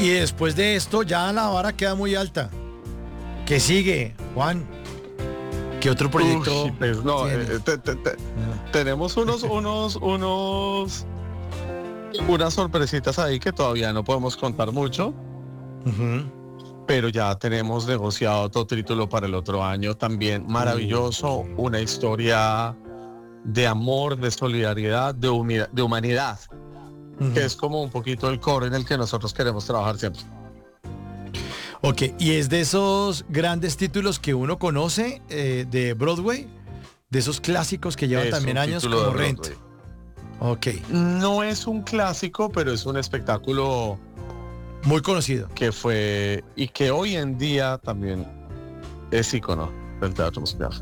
Y después de esto ya la vara queda muy alta. ¿Qué sigue, Juan? ¿Qué otro proyecto? Uy, pues no, tiene? tenemos unas sorpresitas ahí que todavía no podemos contar mucho, Ujú. pero ya tenemos negociado otro título para el otro año también maravilloso, una historia de amor, de solidaridad, de humanidad, Ujú. que es como un poquito el core en el que nosotros queremos trabajar siempre. Ok, y es de esos grandes títulos que uno conoce de Broadway, de esos clásicos que llevan Es también un años título de como Rent. Broadway. Ok, No es un clásico, pero es un espectáculo muy conocido. que fue y que hoy en día también es ícono del teatro musical.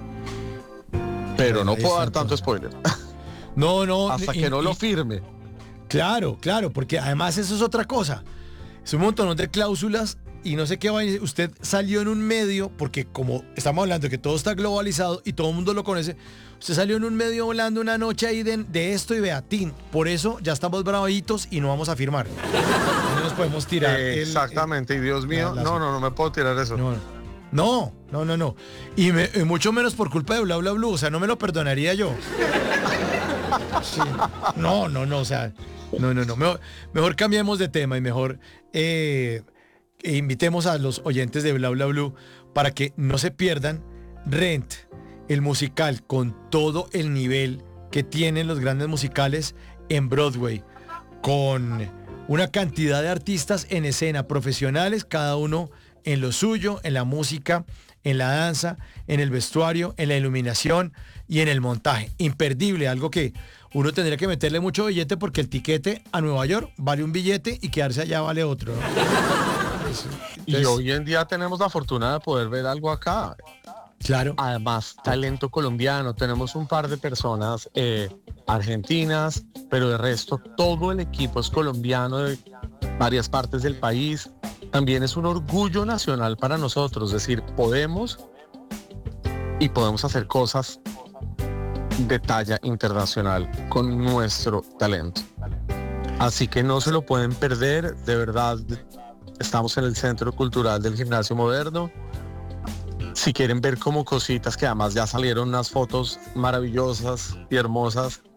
Pero Bueno, no ahí puedo está dar tanto entonces. spoiler No, no, hasta que no lo firme. claro, claro, porque además eso es otra cosa. Es un montón de cláusulas y no sé qué va a decir. Usted salió en un medio, porque como estamos hablando de que todo está globalizado y todo el mundo lo conoce, usted salió en un medio hablando una noche ahí de esto y Beatín. Por eso ya estamos bravitos y no vamos a firmar. No nos podemos tirar Exactamente, y Dios mío, la no me puedo tirar eso. no, no. Y mucho menos por culpa de Bla Bla Blue, o sea, no me lo perdonaría yo. Sí. No, o sea, no. Mejor cambiemos de tema y mejor invitemos a los oyentes de Bla Bla Blue para que no se pierdan Rent, el musical con todo el nivel que tienen los grandes musicales en Broadway, con una cantidad de artistas en escena, profesionales, cada uno en lo suyo, en la música, en la danza, en el vestuario, en la iluminación y en el montaje. Imperdible, algo que uno tendría que meterle mucho billete porque el tiquete a Nueva York vale un billete y quedarse allá vale otro, ¿no? Y hoy en día tenemos la fortuna de poder ver algo acá. Claro. Además, talento colombiano, tenemos un par de personas argentinas, pero de resto todo el equipo es colombiano de varias partes del país. También es un orgullo nacional para nosotros, es decir, podemos hacer cosas de talla internacional con nuestro talento. Así que no se lo pueden perder, de verdad. Estamos en el Centro Cultural del Gimnasio Moderno. Si quieren ver como cositas que además ya salieron unas fotos maravillosas y hermosas